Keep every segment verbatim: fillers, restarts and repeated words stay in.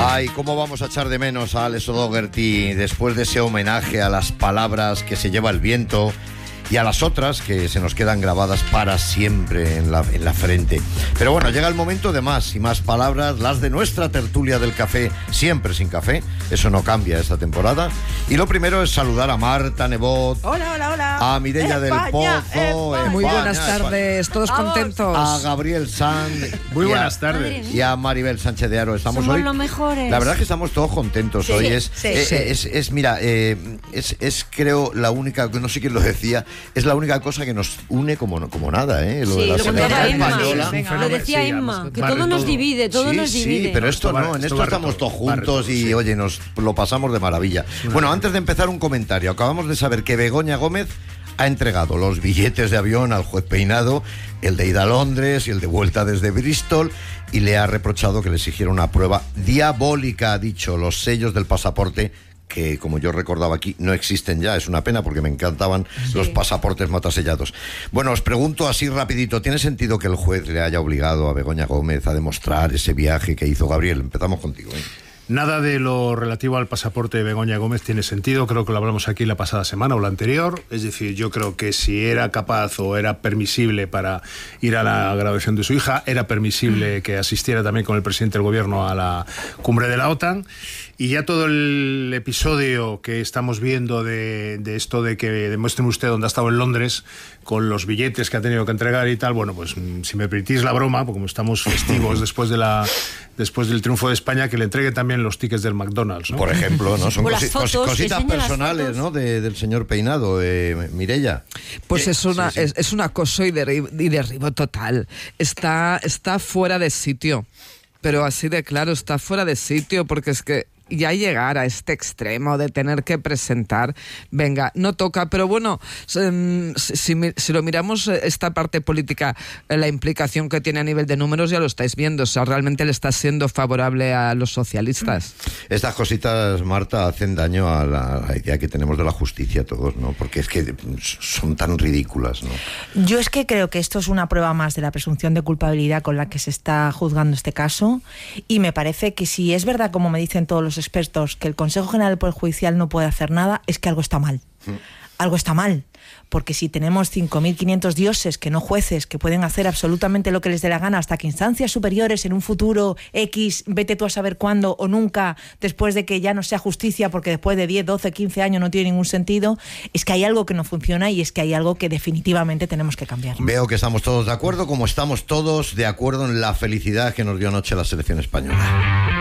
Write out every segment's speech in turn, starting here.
Ay, cómo vamos a echar de menos a Alex O'Doherty después de ese homenaje a las palabras que se lleva el viento y a las otras que se nos quedan grabadas para siempre en la, en la frente. Pero bueno, llega el momento de más y más palabras, las de nuestra tertulia del café, siempre sin café, eso no cambia esta temporada. Y lo primero es saludar a Marta Nebot. Hola, hola, hola. A Mireia del Pozo. España. Muy buenas España, tardes, todos Vamos. contentos. A Gabriel Sanz. Muy y buenas a- tardes. Y a Maribel Sánchez de Aro. Estamos Somos hoy. los mejores. La verdad es que estamos todos contentos Sí, hoy. Es, sí, eh, sí. es, es, mira, eh, es, es creo la única, no sé quién lo decía, es la única cosa que nos une como, como nada, ¿eh? Lo Sí, de la lo selección contaba Emma. española. Venga, Lo vamos. decía Sí, Emma, además, que barre todo nos todo. divide, todo sí, nos sí, divide. pero esto Esto barre- no, en esto esto barre estamos todo, todos barre juntos todo, y sí. oye, nos lo pasamos de maravilla. Bueno, antes de empezar un comentario, acabamos de saber que Begoña Gómez ha entregado los billetes de avión al juez Peinado, el de ida a Londres y el de vuelta desde Bristol, y le ha reprochado que le exigiera una prueba diabólica, ha dicho, los sellos del pasaporte, que como yo recordaba aquí no existen ya, es una pena porque me encantaban los pasaportes matasellados. Bueno, os pregunto así rapidito, ¿tiene sentido que el juez le haya obligado a Begoña Gómez a demostrar ese viaje que hizo Gabriel? Empezamos contigo, ¿eh? Nada de lo relativo al pasaporte de Begoña Gómez tiene sentido, creo que lo hablamos aquí la pasada semana o la anterior, es decir, yo creo que si era capaz o era permisible para ir a la graduación de su hija, era permisible que asistiera también con el presidente del gobierno a la cumbre de la OTAN, y ya todo el episodio que estamos viendo de, de esto de que demuestren usted dónde ha estado en Londres con los billetes que ha tenido que entregar y tal, bueno, pues mm, si me permitís la broma, porque como estamos festivos después de la después del triunfo de España, que le entregue también los tickets del McDonald's, ¿no? Por ejemplo, ¿no? Son O las cosi- fotos, cosi- que cositas enseñe las personales, fotos. ¿no? De- del señor Peinado, eh, Mireia. Pues Eh, es una sí, sí. Es, es un acoso y, derri- y derribo total. Está, está fuera de sitio. Pero así de claro, está fuera de sitio porque es que ya llegar a este extremo de tener que presentar, venga, no toca, pero bueno, si, si, si lo miramos esta parte política, la implicación que tiene a nivel de números ya lo estáis viendo, o sea, realmente le está siendo favorable a los socialistas. Estas cositas, Marta, hacen daño a la, a la idea que tenemos de la justicia todos, ¿no? Porque es que son tan ridículas, ¿no? Yo es que creo que esto es una prueba más de la presunción de culpabilidad con la que se está juzgando este caso, y me parece que si es verdad, como me dicen todos los expertos, que el Consejo General del Poder Judicial no puede hacer nada, es que algo está mal. Algo está mal, porque si tenemos cinco mil quinientos dioses, que no jueces, que pueden hacer absolutamente lo que les dé la gana, hasta que instancias superiores en un futuro X, vete tú a saber cuándo o nunca, después de que ya no sea justicia, porque después de diez, doce, quince años no tiene ningún sentido, es que hay algo que no funciona y es que hay algo que definitivamente tenemos que cambiar. Veo que estamos todos de acuerdo, como estamos todos de acuerdo en la felicidad que nos dio anoche la selección española.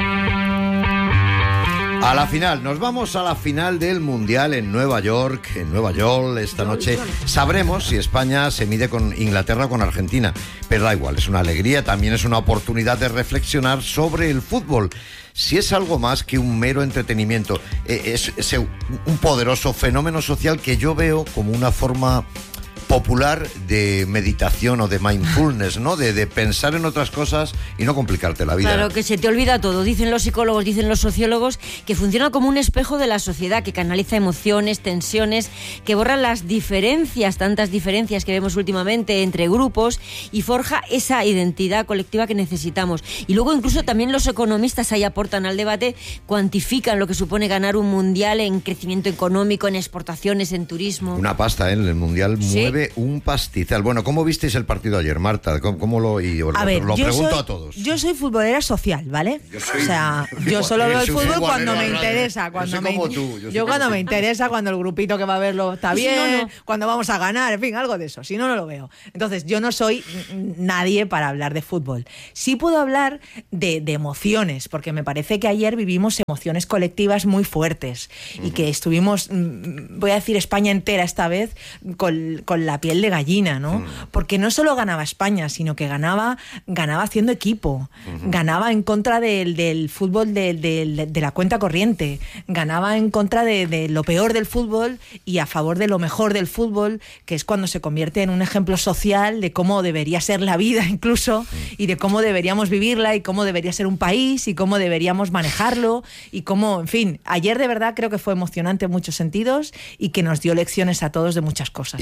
A la final, nos vamos a la final del Mundial en Nueva York, en Nueva York, esta noche sabremos si España se mide con Inglaterra o con Argentina, pero da igual, es una alegría, también es una oportunidad de reflexionar sobre el fútbol, si es algo más que un mero entretenimiento, eh, es, es un poderoso fenómeno social que yo veo como una forma popular de meditación o de mindfulness, ¿no? De, de pensar en otras cosas y no complicarte la vida. Claro, que se te olvida todo. Dicen los psicólogos, dicen los sociólogos, que funciona como un espejo de la sociedad, que canaliza emociones, tensiones, que borra las diferencias, tantas diferencias que vemos últimamente entre grupos, y forja esa identidad colectiva que necesitamos. Y luego incluso también los economistas ahí aportan al debate, cuantifican lo que supone ganar un mundial en crecimiento económico, en exportaciones, en turismo. Una pasta, ¿eh? El Mundial Sí. mueve un pastizal. Bueno, ¿cómo visteis el partido ayer, Marta? ¿Cómo, cómo lo, y os A lo, ver, lo yo pregunto soy, a todos? yo soy futbolera social, ¿vale? Yo soy- o sea, yo solo veo el Yo soy fútbol cuando guarrero me al radio. interesa, Yo cuando soy me como tú, yo soy yo como cuando tú. me interesa, cuando el grupito que va a verlo está Y si bien, no, no. cuando vamos a ganar, en fin, algo de eso. Si no, no lo veo. Entonces, yo no soy mm, nadie para hablar de fútbol. Sí puedo hablar de, de emociones, porque me parece que ayer vivimos emociones colectivas muy fuertes y que estuvimos, mm, voy a decir España entera esta vez, con, con la piel de gallina, ¿no? Porque no solo ganaba España, sino que ganaba, ganaba haciendo equipo, ganaba en contra del, del fútbol de, de, de la cuenta corriente, ganaba en contra de, de lo peor del fútbol y a favor de lo mejor del fútbol, que es cuando se convierte en un ejemplo social de cómo debería ser la vida incluso, y de cómo deberíamos vivirla y cómo debería ser un país y cómo deberíamos manejarlo y cómo, en fin, ayer de verdad creo que fue emocionante en muchos sentidos y que nos dio lecciones a todos de muchas cosas. Y ganaba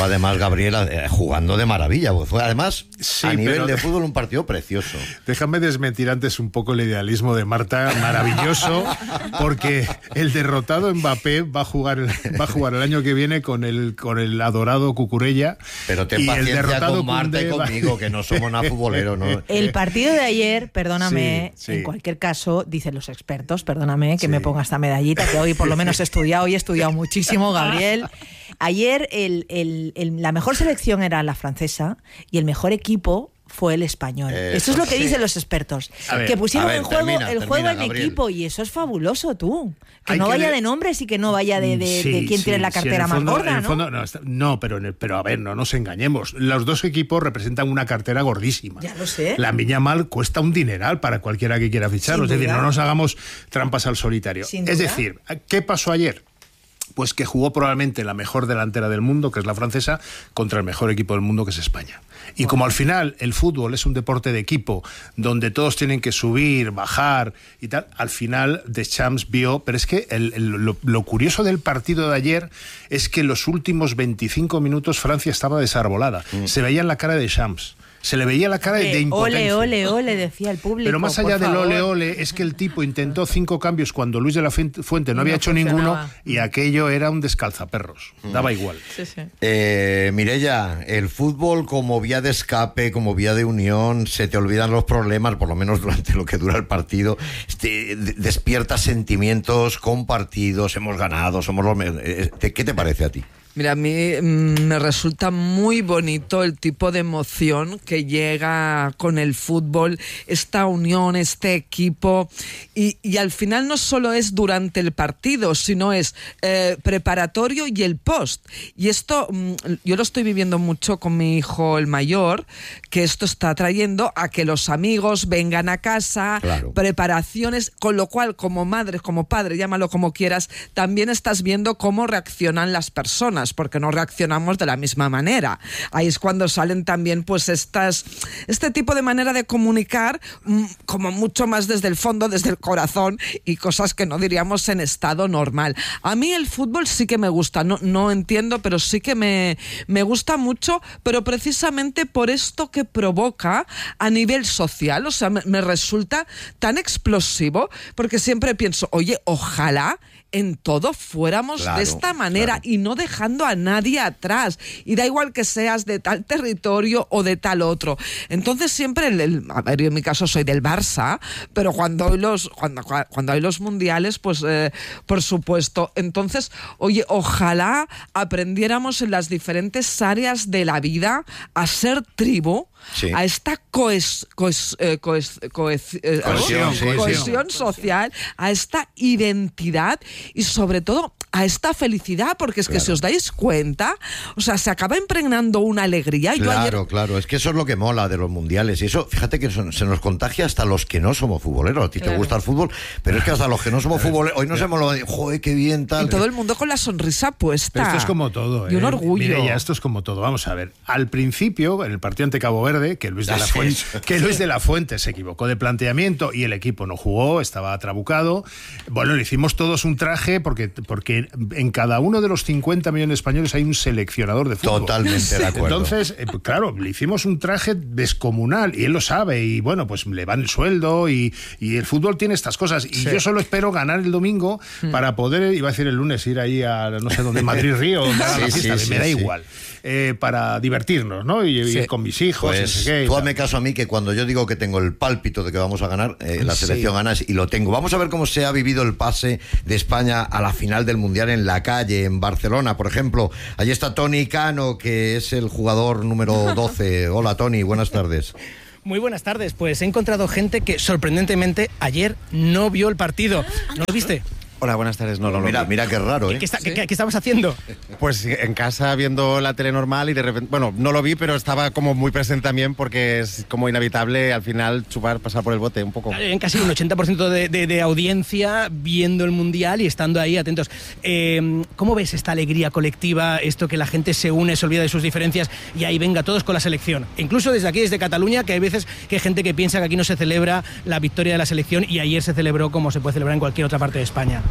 además Gabriel eh, jugando de maravilla. Fue además Sí, a nivel pero- de fútbol un partido precioso. Déjame desmentir antes un poco el idealismo de Marta, maravilloso, porque el derrotado Mbappé va a jugar el, va a jugar el año que viene con el con el adorado Cucurella. Pero ten y el paciencia derrotado con Marta y Koundé va- conmigo, que no somos nada futboleros, ¿no? El partido de ayer, perdóname, Sí, sí. en cualquier caso, dicen los expertos, perdóname que Sí. me ponga esta medallita, que hoy por lo menos he estudiado, hoy he estudiado muchísimo, Gabriel. Ayer el- el- el- la mejor selección era la francesa y el mejor equipo fue el español. Eso, Eso es lo que sí. dicen los expertos. A ver, que pusieron a ver, en juego termina, el termina, juego en Gabriel. equipo y eso es fabuloso, tú. Que Hay no que vaya de- de nombres y que no vaya de, de- Sí, de quién sí, tiene la sí, en cartera el más fondo- gorda, en el ¿no? fondo, no, está- no, pero, en el- pero a ver, no nos engañemos. Los dos equipos representan una cartera gordísima. Ya lo sé. La Mal cuesta un dineral para cualquiera que quiera ficharlo. Sin Es decir, duda. no nos hagamos trampas al solitario. Sin Es duda. decir, ¿qué pasó ayer? Pues que jugó probablemente la mejor delantera del mundo, que es la francesa, contra el mejor equipo del mundo, que es España. Y como al final el fútbol es un deporte de equipo, donde todos tienen que subir, bajar y tal, al final Deschamps vio... Pero es que el- el- lo, lo curioso del partido de ayer es que en los últimos veinticinco minutos Francia estaba desarbolada. Se veía en la cara de Deschamps. Se le veía la cara de, de Eh, impotencia. ole, ole, ole, decía el público. Pero más allá por del favor. ole ole, es que el tipo intentó cinco cambios cuando Luis de la Fuente no Y había no hecho funcionaba. ninguno y aquello era un descalzaperros. Daba igual. Sí, sí. Eh, Mireia, el fútbol como vía de escape, como vía de unión, se te olvidan los problemas, por lo menos durante lo que dura el partido, este, de- despierta sentimientos compartidos, hemos ganado, somos los mejores. ¿Qué te parece a ti? Mira, a mí mm, me resulta muy bonito el tipo de emoción que llega con el fútbol, esta unión, este equipo, y, y al final no solo es durante el partido, sino es eh, preparatorio y el post. Y esto, mm, yo lo estoy viviendo mucho con mi hijo el mayor, que esto está trayendo a que los amigos vengan a casa, Claro. preparaciones, con lo cual como madre, como padre, llámalo como quieras, también estás viendo cómo reaccionan las personas, porque no reaccionamos de la misma manera. Ahí es cuando salen también pues estas este tipo de manera de comunicar mm, como mucho más desde el fondo, desde el corazón, y cosas que no diríamos en estado normal. A mí el fútbol sí que me gusta, no, no entiendo, pero sí que me, me gusta mucho, pero precisamente por esto que provoca a nivel social. O sea, me, me resulta tan explosivo, porque siempre pienso, oye, ojalá en todo fuéramos Claro, de esta manera, claro. y no dejando a nadie atrás, y da igual que seas de tal territorio o de tal otro. Entonces siempre el, el- a ver, yo en mi caso soy del Barça, pero cuando hay los cuando, cuando hay los mundiales, pues eh, por supuesto. Entonces, oye, ojalá aprendiéramos en las diferentes áreas de la vida a ser tribu, Sí. a esta coes, coes- eh, coes- coes- eh, Cohesión, ¿no? sí, sí. cohesión social, a esta identidad y sobre todo a esta felicidad, porque es que Claro. si os dais cuenta, o sea, se acaba impregnando una alegría. Y yo ayer- Claro, claro, es que eso es lo que mola de los mundiales. Y eso, fíjate que son- se nos contagia hasta los que no somos futboleros. A ti te Claro. gusta el fútbol, pero es que hasta los que no somos futboleros, hoy nos hemos lo dicho, joder, qué bien, tal. y todo el mundo con la sonrisa puesta. Pero esto es como todo, ¿eh? Y un orgullo. Mire, ya esto es como todo. Vamos a ver. Al principio, en el partido ante Cabo Verde, que Luis de Ya la sé Fuente, eso. que Luis de la Fuente se equivocó de planteamiento y el equipo no jugó, estaba trabucado. Bueno, le hicimos todos un traje porque, porque en cada uno de los cincuenta millones de españoles hay un seleccionador de fútbol. Totalmente de acuerdo. Entonces, eh, pues, claro, le hicimos un traje descomunal y él lo sabe y bueno, pues le van el sueldo y, y el fútbol tiene estas cosas y yo solo espero ganar el domingo para poder, iba a decir el lunes, ir ahí a no sé dónde, Madrid-Río, donde hagan la Sí, fiesta, sí, me sí, da sí. igual, eh, para divertirnos, ¿no? Y, y Sí. con mis hijos, y no Pues sé qué, y tú tal. hazme caso a mí que cuando yo digo que tengo el pálpito de que vamos a ganar, eh, la Sí. selección gana y lo tengo. Vamos a ver cómo se ha vivido el pase de España a la final del Mundial en la calle, en Barcelona, por ejemplo. Allí está Toni Cano, que es el jugador número doce. Hola, Toni, buenas tardes. Muy buenas tardes, pues he encontrado gente que sorprendentemente ayer no vio el partido. ¿No lo viste? Hola, buenas tardes. No, no, no. Mira, mira qué raro, ¿eh? ¿Qué, está- qué- qué- qué estabas haciendo? Pues en casa viendo la tele normal y de repente, bueno, no lo vi, pero estaba como muy presente también porque es como inevitable al final chupar, pasar por el bote un poco. En casi un ochenta por ciento de, de- de audiencia viendo el Mundial y estando ahí atentos. Eh, ¿Cómo ves esta alegría colectiva, esto que la gente se une, se olvida de sus diferencias y ahí venga todos con la selección? Incluso desde aquí, desde Cataluña, que hay veces que hay gente que piensa que aquí no se celebra la victoria de la selección y ayer se celebró como se puede celebrar en cualquier otra parte de España.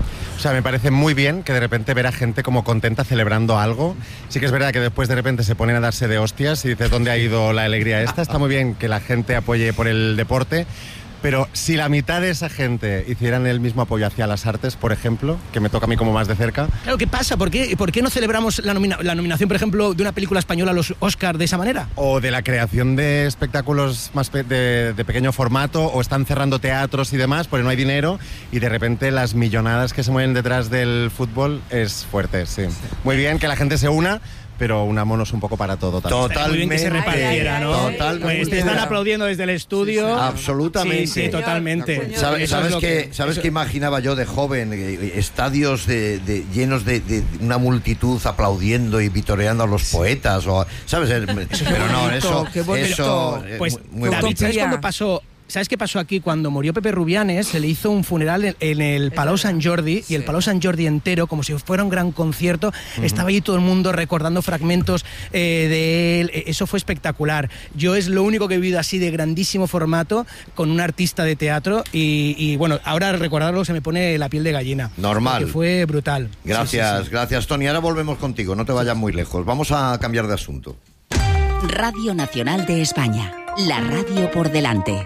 O sea, me parece muy bien que de repente ver a gente como contenta celebrando algo. Sí que es verdad que después de repente se ponen a darse de hostias y dices, ¿dónde ha ido la alegría esta? Está muy bien que la gente apoye por el deporte, pero si la mitad de esa gente hicieran el mismo apoyo hacia las artes, por ejemplo, que me toca a mí como más de cerca... Claro, ¿qué pasa? ¿Por qué, ¿por qué no celebramos la, nomina- la nominación, por ejemplo, de una película española a los Oscar de esa manera? O de la creación de espectáculos más pe- de, de pequeño formato, o están cerrando teatros y demás porque no hay dinero, y de repente las millonadas que se mueven detrás del fútbol es fuerte, sí. Muy bien que la gente se una, pero unámonos un poco para todo también. Totalmente. Muy bien que se repartiera, ¿no? Totalmente. Pues te están aplaudiendo desde el estudio. Absolutamente. Sí, sí, totalmente. ¿Sabes, Eso sabes es lo que, sabes eso- que imaginaba yo de joven? Eh, Estadios de, de- llenos de, de una multitud aplaudiendo y vitoreando a los poetas. O, ¿sabes? El- pero no, eso... qué bonito. eso eh, Pues, muy- muy David, bonito. ¿sabes utopía. cuándo pasó? ¿Sabes qué pasó aquí? Cuando murió Pepe Rubianes, se le hizo un funeral en, en el Palau Sant Jordi, y el Palau Sant Jordi entero, como si fuera un gran concierto, estaba allí todo el mundo recordando fragmentos eh, de él. Eso fue espectacular. Yo es lo único que he vivido así de grandísimo formato con un artista de teatro, y, y bueno, ahora recordarlo se me pone la piel de gallina. Normal. Porque fue brutal. Gracias, Sí, sí, sí. gracias, Tony. Ahora volvemos contigo, no te vayas muy lejos. Vamos a cambiar de asunto. Radio Nacional de España. La radio por delante.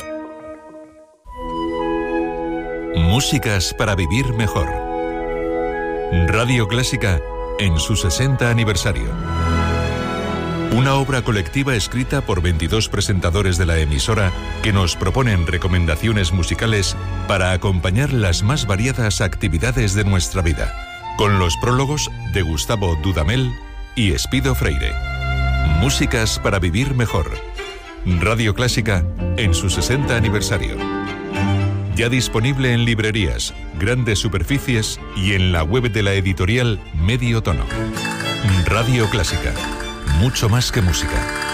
Músicas para vivir mejor. Radio Clásica en su sesenta aniversario. Una obra colectiva escrita por veintidós presentadores de la emisora que nos proponen recomendaciones musicales para acompañar las más variadas actividades de nuestra vida, con los prólogos de Gustavo Dudamel y Espido Freire. Músicas para vivir mejor. Radio Clásica en su sesenta aniversario. Ya disponible en librerías, grandes superficies y en la web de la editorial Medio Tono. Radio Clásica. Mucho más que música.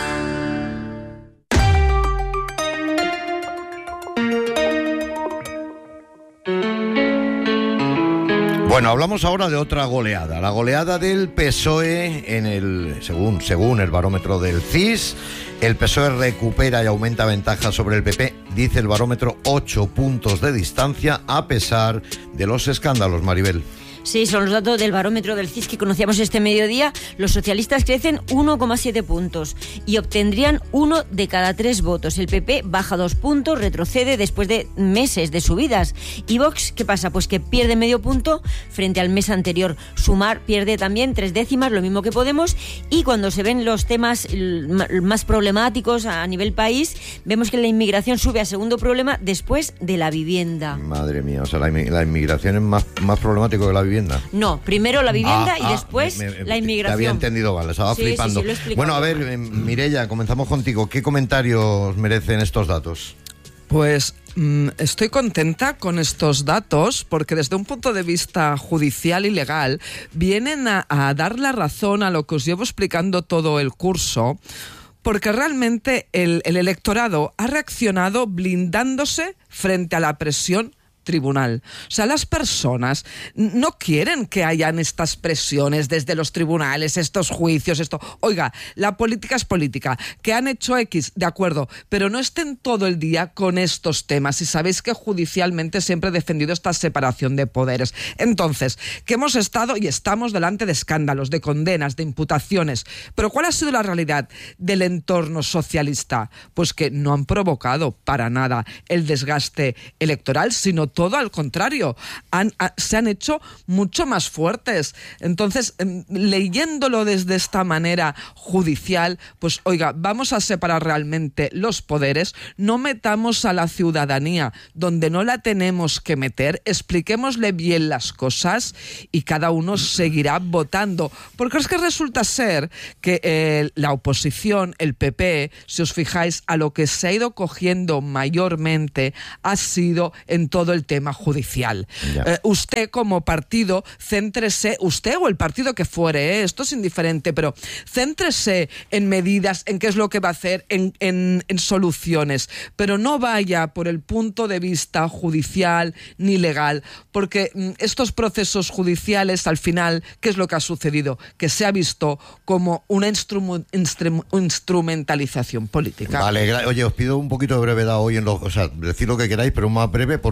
Bueno, hablamos ahora de otra goleada, la goleada del P S O E en el, según, según el barómetro del C I S, el P S O E recupera y aumenta ventaja sobre el P P, dice el barómetro, ocho puntos de distancia a pesar de los escándalos, Maribel. Sí, son los datos del barómetro del C I S que conocíamos este mediodía. Los socialistas crecen uno coma siete puntos y obtendrían uno de cada tres votos. El P P baja dos puntos, retrocede después de meses de subidas. ¿Y Vox qué pasa? Pues que pierde medio punto frente al mes anterior. Sumar pierde también tres décimas, lo mismo que Podemos. Y cuando se ven los temas más problemáticos a nivel país, vemos que la inmigración sube a segundo problema después de la vivienda. Madre mía, o sea, la, inmi- la inmigración es más, más problemático que la vivienda. No, primero la vivienda Ah, y ah, después me- me- la Te inmigración. había entendido, vale, estaba Sí, sí, flipando. sí, lo he explicado. Bueno, a ver, eh, Mireia, comenzamos contigo. ¿Qué comentarios merecen estos datos? Pues mm, estoy contenta con estos datos porque desde un punto de vista judicial y legal vienen a, a dar la razón a lo que os llevo explicando todo el curso, porque realmente el, el electorado ha reaccionado blindándose frente a la presión tribunal. O sea, las personas no quieren que hayan estas presiones desde los tribunales, estos juicios, esto. Oiga, la política es política, que han hecho X, de acuerdo, pero no estén todo el día con estos temas. Y sabéis que judicialmente siempre he defendido esta separación de poderes. Entonces, que hemos estado y estamos delante de escándalos, de condenas, de imputaciones. Pero ¿cuál ha sido la realidad del entorno socialista? Pues que no han provocado para nada el desgaste electoral, sino todo al contrario, han, a, se han hecho mucho más fuertes. Entonces, eh, leyéndolo desde esta manera judicial, pues oiga, vamos a separar realmente los poderes, no metamos a la ciudadanía donde no la tenemos que meter, expliquémosle bien las cosas y cada uno seguirá votando. Porque es que resulta ser que eh, la oposición, el P P, si os fijáis, a lo que se ha ido cogiendo mayormente ha sido en todo el tema judicial. Eh, usted como partido, céntrese, usted o el partido que fuere, eh, esto es indiferente, pero céntrese en medidas, en qué es lo que va a hacer, en, en, en soluciones, pero no vaya por el punto de vista judicial ni legal, porque mm, estos procesos judiciales, al final, ¿qué es lo que ha sucedido? Que se ha visto como una instru- instru- instrumentalización política. Vale, gra- oye, os pido un poquito de brevedad hoy en los, o sea, decir lo que queráis, pero más breve porque tenemos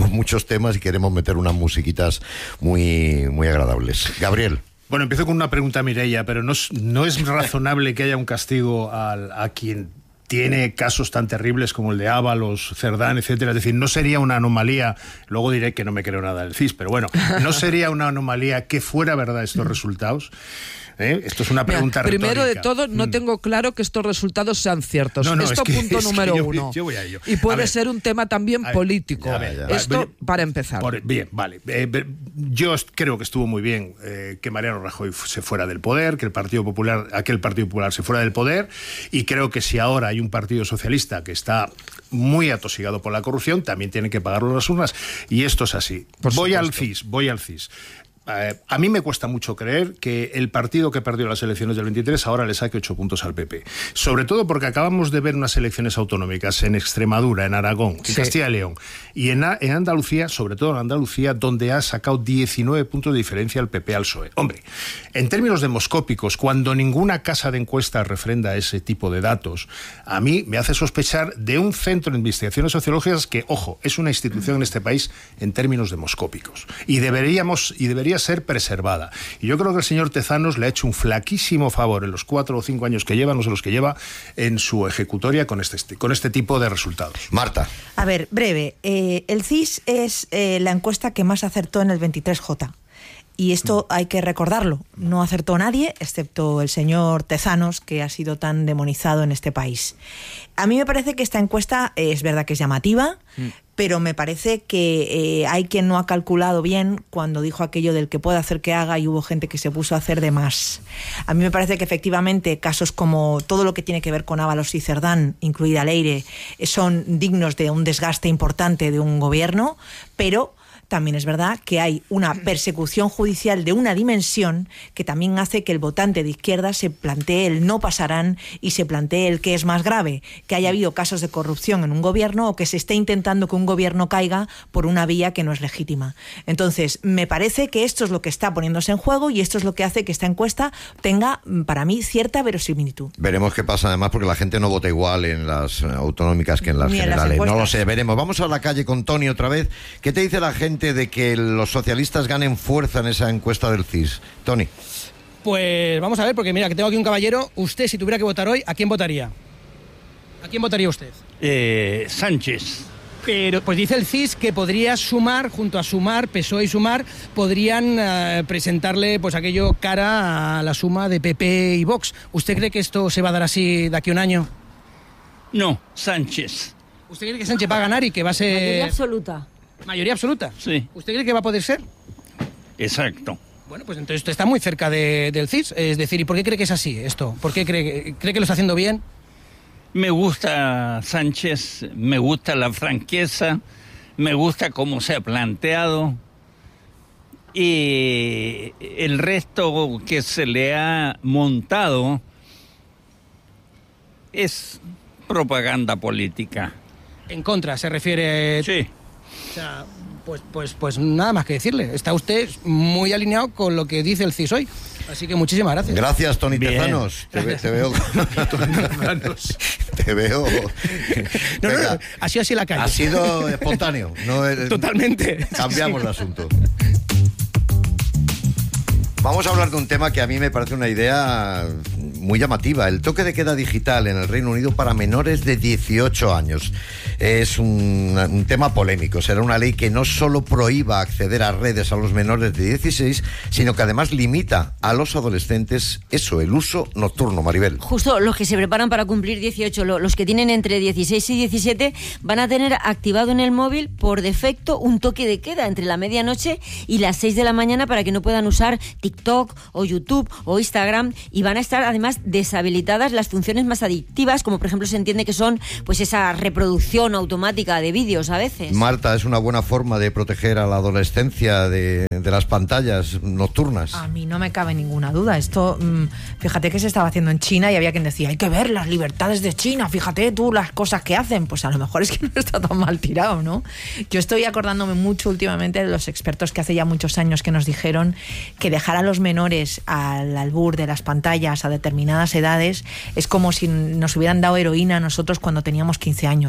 tenemos muchos temas y queremos meter unas musiquitas muy, muy agradables. Gabriel. Bueno, empiezo con una pregunta a Mireia, pero no es, no es razonable que haya un castigo al, a quien tiene casos tan terribles como el de Ábalos, Cerdán, etcétera. Es decir, no sería una anomalía, luego diré que no me creo nada del C I S, pero bueno, no sería una anomalía que fuera verdad estos resultados. ¿Eh? Esto es una pregunta Mira, primero retórica. de todo, no mm. tengo claro que estos resultados sean ciertos. No, no, Esto es que, punto es número que yo, uno. Yo voy a ello. Y puede ver, ser un tema también ver, político. A ver, Esto ver, para empezar. Por, bien, vale. Eh, yo creo que estuvo muy bien eh, que Mariano Rajoy se fuera del poder, que el Partido Popular, aquel Partido Popular se fuera del poder, y creo que si ahora hay un Partido Socialista que está muy atosigado por la corrupción, también tienen que pagarlo las urnas, y esto es así. Por voy supuesto. al C I S, voy al C I S. Eh, a mí me cuesta mucho creer que el partido que perdió las elecciones del veintitrés ahora le saque ocho puntos al P P. Sobre todo porque acabamos de ver unas elecciones autonómicas en Extremadura, en Aragón, en sí. Castilla y León y en, en Andalucía, sobre todo en Andalucía, donde ha sacado diecinueve puntos de diferencia al P P al P S O E. Hombre, en términos demoscópicos, cuando ninguna casa de encuestas refrenda ese tipo de datos, a mí me hace sospechar de un centro de investigaciones sociológicas que, ojo, es una institución en este país en términos demoscópicos. Y deberíamos, y debería ser preservada. Y yo creo que el señor Tezanos le ha hecho un flaquísimo favor en los cuatro o cinco años que lleva, no sé los que lleva, en su ejecutoria con este, con este tipo de resultados. Marta. A ver, breve. Eh, el C I S es eh, la encuesta que más acertó en el veintitrés J. Y esto hay que recordarlo. No acertó nadie, excepto el señor Tezanos, que ha sido tan demonizado en este país. A mí me parece que esta encuesta eh, es verdad que es llamativa, mm. pero me parece que eh, hay quien no ha calculado bien cuando dijo aquello del que puede hacer que haga, y hubo gente que se puso a hacer de más. A mí me parece que efectivamente casos como todo lo que tiene que ver con Ábalos y Cerdán, incluida Leire, son dignos de un desgaste importante de un gobierno, pero también es verdad que hay una persecución judicial de una dimensión que también hace que el votante de izquierda se plantee el no pasarán y se plantee el que es más grave, que haya habido casos de corrupción en un gobierno o que se esté intentando que un gobierno caiga por una vía que no es legítima. Entonces, me parece que esto es lo que está poniéndose en juego y esto es lo que hace que esta encuesta tenga, para mí, cierta verosimilitud. Veremos qué pasa además, porque la gente no vota igual en las autonómicas que en las Ni generales. En las no lo sé, veremos. Vamos a la calle con Tony otra vez. ¿Qué te dice la gente de que los socialistas ganen fuerza en esa encuesta del C I S? Tony. Pues vamos a ver, porque mira, que tengo aquí un caballero. Usted, si tuviera que votar hoy, ¿a quién votaría? ¿A quién votaría usted? Eh, Sánchez. Pero pues dice el C I S que podría sumar, junto a Sumar, P S O E y Sumar, podrían uh, presentarle pues aquello cara a la suma de P P y Vox. ¿Usted cree que esto se va a dar así de aquí a un año? No, Sánchez. ¿Usted cree que Sánchez va a ganar y que va a ser... Mayoría absoluta. ¿Mayoría absoluta? Sí. ¿Usted cree que va a poder ser? Exacto. Bueno, pues entonces usted está muy cerca de, del C I S. Es decir, ¿y por qué cree que es así esto? ¿Por qué cree, cree que lo está haciendo bien? Me gusta Sánchez, me gusta la franqueza, me gusta cómo se ha planteado. Y el resto que se le ha montado es propaganda política. En contra, se refiere... Sí. O sea, pues, pues, pues nada más que decirle. Está usted muy alineado con lo que dice el C I S hoy. Así que muchísimas gracias. Gracias, Tony Bien. Tezanos. Te, ve, te veo... te veo... No, no, no, ha sido así la calle. Ha sido espontáneo. No es... Totalmente. Cambiamos Sí. de asunto. Vamos a hablar de un tema que a mí me parece una idea muy llamativa. El toque de queda digital en el Reino Unido para menores de dieciocho años. Es un, un tema polémico. Será una ley que no solo prohíba acceder a redes a los menores de dieciséis, sino que además limita a los adolescentes eso, el uso nocturno, Maribel. Justo los que se preparan para cumplir dieciocho, los que tienen entre dieciséis y diecisiete, van a tener activado en el móvil por defecto un toque de queda entre la medianoche y las seis de la mañana para que no puedan usar TikTok o YouTube o Instagram, y van a estar además deshabilitadas las funciones más adictivas, como por ejemplo se entiende que son pues esa reproducción automática de vídeos a veces. Marta, ¿es una buena forma de proteger a la adolescencia de, de las pantallas nocturnas? A mí no me cabe ninguna duda. Esto, mmm, fíjate que se estaba haciendo en China y había quien decía, hay que ver las libertades de China, fíjate tú las cosas que hacen. Pues a lo mejor es que no está tan mal tirado, ¿no? Yo estoy acordándome mucho últimamente de los expertos que hace ya muchos años que nos dijeron que dejar a los menores al albur de las pantallas a determinadas edades es como si nos hubieran dado heroína a nosotros cuando teníamos quince años, que es exactamente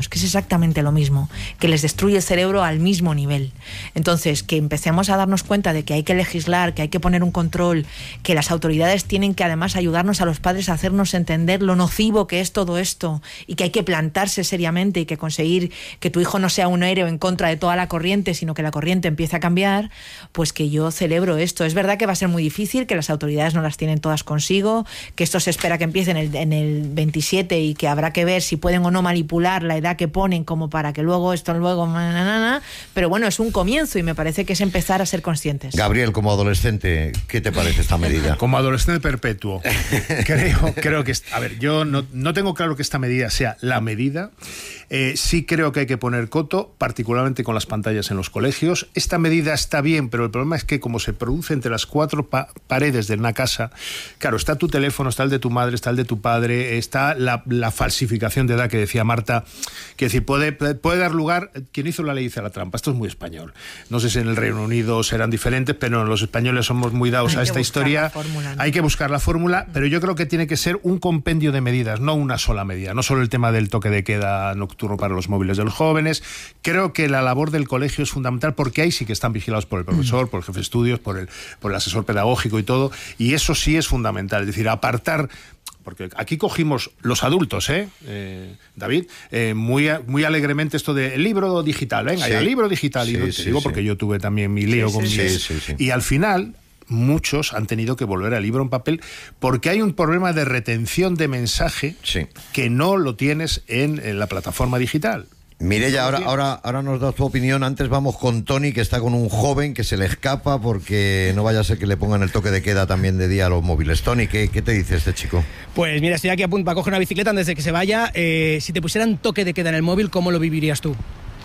exactamente lo mismo, que les destruye el cerebro al mismo nivel. Entonces, que empecemos a darnos cuenta de que hay que legislar, que hay que poner un control, que las autoridades tienen que además ayudarnos a los padres a hacernos entender lo nocivo que es todo esto y que hay que plantarse seriamente y que conseguir que tu hijo no sea un héroe en contra de toda la corriente, sino que la corriente empiece a cambiar, pues que yo celebro esto. Es verdad que va a ser muy difícil, que las autoridades no las tienen todas consigo, que esto se espera que empiece en el, en el veintisiete y que habrá que ver si pueden o no manipular la edad que ponen como para que luego esto luego... Na, na, na, pero bueno, es un comienzo y me parece que es empezar a ser conscientes. Gabriel, como adolescente, ¿qué te parece esta medida? Como adolescente perpetuo, creo, creo que... A ver, yo no, no tengo claro que esta medida sea la medida. Eh, sí creo que hay que poner coto, particularmente con las pantallas en los colegios. Esta medida está bien, pero el problema es que como se produce entre las cuatro pa- paredes de una casa, claro, está tu teléfono, está el de tu madre, está el de tu padre, está la, la falsificación de edad que decía Marta, que decir, puede, puede dar lugar, quien hizo la ley hizo la trampa. Esto es muy español. No sé si en el Reino Unido serán diferentes, pero los españoles somos muy dados hay a esta historia. Fórmula, ¿no? Hay que buscar la fórmula, pero yo creo que tiene que ser un compendio de medidas, no una sola medida. No solo el tema del toque de queda nocturno para los móviles de los jóvenes. Creo que la labor del colegio es fundamental porque ahí sí que están vigilados por el profesor, por el jefe de estudios, por el, por el asesor pedagógico y todo, y eso sí es fundamental. Es decir, apartar... Porque aquí cogimos los adultos, ¿eh? eh David, eh, muy, muy alegremente esto del libro digital. Venga, sí. ya, libro digital. Sí, y no, te sí, digo sí. porque yo tuve también mi lío sí, con sí, mis... sí, sí, sí. Y al final... muchos han tenido que volver al libro en papel porque hay un problema de retención de mensaje sí. que no lo tienes en, en la plataforma digital. Mireia, ahora, ahora, ahora nos da tu opinión. Antes vamos con Tony, que está con un joven que se le escapa porque no vaya a ser que le pongan el toque de queda también de día a los móviles. Tony, ¿qué, qué te dice este chico? Pues mira, estoy aquí a punto para coger una bicicleta antes de que se vaya. Eh, si te pusieran toque de queda en el móvil, ¿cómo lo vivirías tú?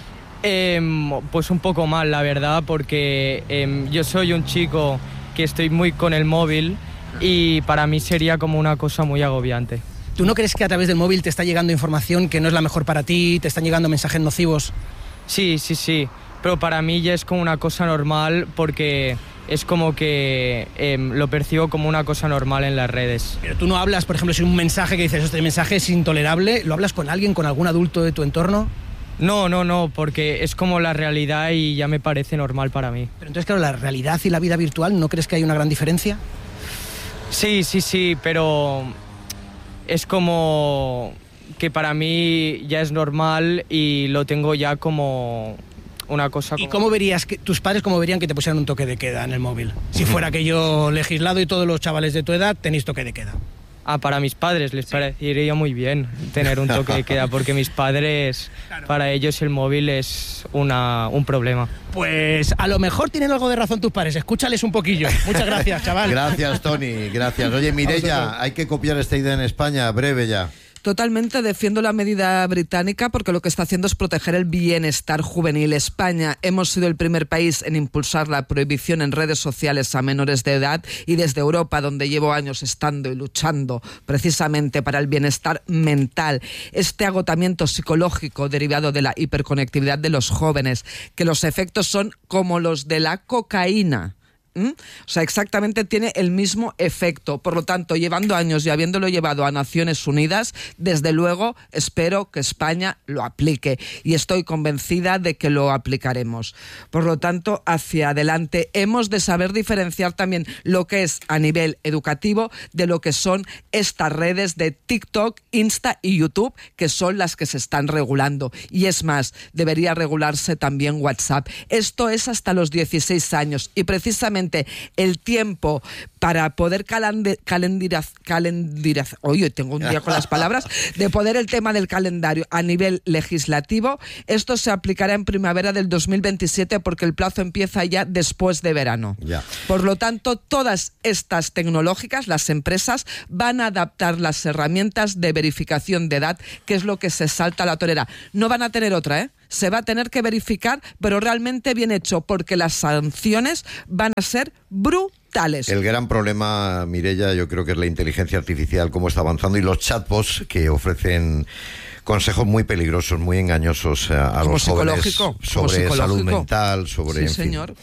Eh, pues un poco mal, la verdad, porque eh, yo soy un chico que estoy muy con el móvil y para mí sería como una cosa muy agobiante. ¿Tú no crees que a través del móvil te está llegando información que no es la mejor para ti, te están llegando mensajes nocivos? Sí, sí, sí, pero para mí ya es como una cosa normal porque es como que eh, lo percibo como una cosa normal en las redes. Pero tú no hablas, por ejemplo, si un mensaje que dices, este mensaje es intolerable, ¿lo hablas con alguien, con algún adulto de tu entorno? No, no, no, porque es como la realidad y ya me parece normal para mí. Pero entonces, claro, la realidad y la vida virtual, ¿no crees que hay una gran diferencia? Sí, sí, sí, pero es como que para mí ya es normal y lo tengo ya como una cosa... ¿Y como... cómo verías, que tus padres cómo verían que te pusieran un toque de queda en el móvil? Si fuera aquello legislado y todos los chavales de tu edad tenéis toque de queda. Ah, para mis padres les sí. parecería muy bien tener un toque de queda, porque mis padres, claro. para ellos el móvil es una, un problema. Pues a lo mejor tienen algo de razón tus padres, escúchales un poquillo. Muchas gracias, chaval. Gracias, Tony, gracias. Oye, Mireia, hay que copiar esta idea en España, breve ya. Totalmente defiendo la medida británica porque lo que está haciendo es proteger el bienestar juvenil. España hemos sido el primer país en impulsar la prohibición en redes sociales a menores de edad y desde Europa, donde llevo años estando y luchando precisamente para el bienestar mental, este agotamiento psicológico derivado de la hiperconectividad de los jóvenes, que los efectos son como los de la cocaína. ¿Mm? O sea, exactamente tiene el mismo efecto. Por lo tanto, llevando años y habiéndolo llevado a Naciones Unidas, desde luego espero que España lo aplique y estoy convencida de que lo aplicaremos. Por lo tanto, hacia adelante hemos de saber diferenciar también lo que es a nivel educativo de lo que son estas redes de TikTok, Insta y YouTube, que son las que se están regulando. Y es más, debería regularse también WhatsApp. Esto es hasta los dieciséis años y precisamente el tiempo para poder calendarizar, calendarizar, oye, tengo un día con las palabras, de poder el tema del calendario a nivel legislativo, esto se aplicará en primavera del dos mil veintisiete porque el plazo empieza ya después de verano. Ya. Por lo tanto, todas estas tecnológicas, las empresas, van a adaptar las herramientas de verificación de edad, que es lo que se salta a la torera. No van a tener otra, ¿eh? Se va a tener que verificar, pero realmente bien hecho, porque las sanciones van a ser brutales. El gran problema, Mireia, yo creo que es la inteligencia artificial, cómo está avanzando, y los chatbots que ofrecen consejos muy peligrosos, muy engañosos a, a los jóvenes sobre salud mental, sobre... Sí, en fin. señor.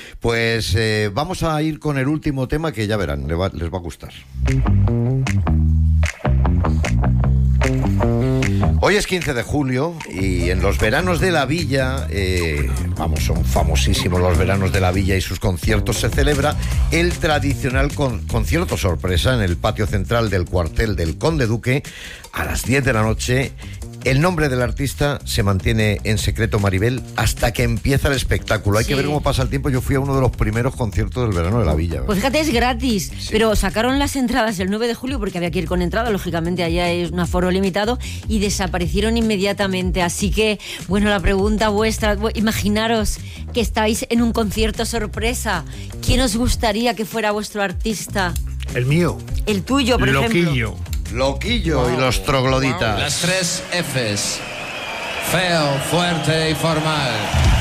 Pues eh, vamos a ir con el último tema que ya verán, les va, les va a gustar. Hoy Hoy es quince de julio y en los veranos de la Villa, eh, vamos, son famosísimos los veranos de la Villa y sus conciertos, se celebra el tradicional con, concierto sorpresa en el patio central del cuartel del Conde Duque a las diez de la noche. El nombre del artista se mantiene en secreto, Maribel, hasta que empieza el espectáculo. Hay sí. que ver cómo pasa el tiempo. Yo fui a uno de los primeros conciertos del verano de la Villa. Pues fíjate, es gratis, sí. pero sacaron las entradas el nueve de julio porque había que ir con entrada, lógicamente allá es un aforo limitado, y desaparecieron inmediatamente. Así que, bueno, la pregunta vuestra, imaginaros que estáis en un concierto sorpresa. ¿Quién os gustaría que fuera vuestro artista? El mío. El tuyo, por Loquillo. ejemplo. Loquillo wow. y los trogloditas. Las tres Fs. Feo, fuerte y formal.